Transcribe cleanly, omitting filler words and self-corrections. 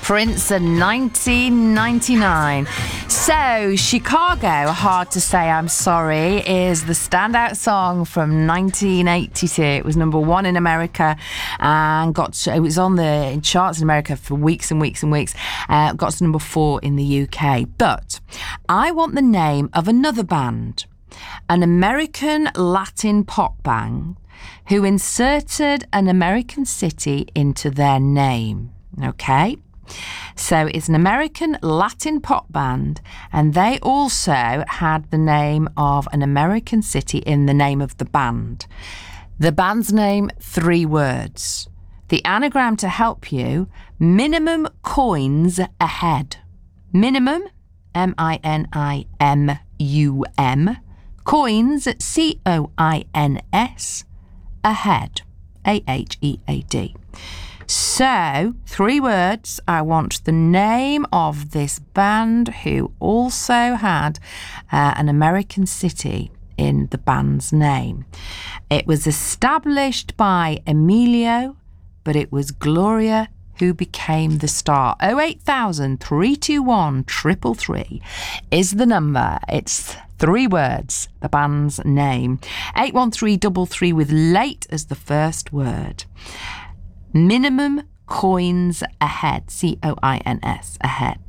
Prince in 1999. So, Chicago, Hard to Say I'm Sorry, is the standout song from 1982. It was number one in America and it was on the charts in America for weeks and weeks and weeks. Got to number 4 in the UK. But I want the name of another band, an American Latin pop band who inserted an American city into their name. Okay? So it's an American Latin pop band, and they also had the name of an American city in the name of the band. The band's name, 3 words. The anagram to help you, minimum coins ahead. Minimum, M-I-N-I-M-U-M, coins, C-O-I-N-S, ahead, A-H-E-A-D. So, 3 words. I want the name of this band who also had an American city in the band's name. It was established by Emilio, but it was Gloria who became the star. 08000 321 333 is the number. It's 3 words, the band's name. 81333 with late as the first word. Minimum coins ahead, C-O-I-N-S, ahead.